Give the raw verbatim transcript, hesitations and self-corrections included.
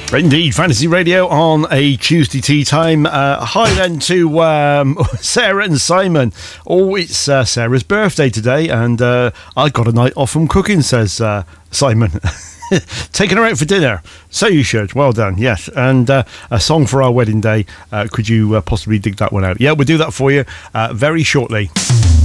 Indeed, Fantasy Radio on a Tuesday tea time. Uh, hi then to um, Sarah and Simon. Oh, it's uh, Sarah's birthday today, and uh, I got a night off from cooking, says uh, Simon. Taking her out for dinner. So you should. Well done. Yes. And uh, a song for our wedding day. Uh, could you uh, possibly dig that one out? Yeah, we'll do that for you uh, very shortly.